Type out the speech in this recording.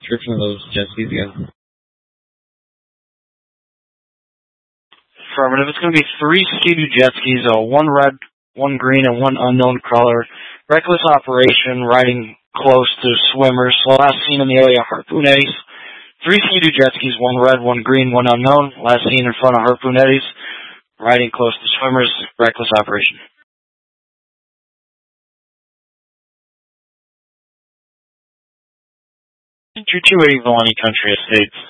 description of those jet skis again? Affirmative. It's going to be 3 Ski-Doo jet skis, 1 red, 1 green, and 1 unknown color. Reckless operation, riding close to swimmers. Last seen in the area, Harpoon Eddies. 3 Ski-Doo jet skis, 1 red, 1 green, 1 unknown. Last seen in front of Harpoon Eddies, riding close to swimmers. Reckless operation. True 280 Villani Country Estates.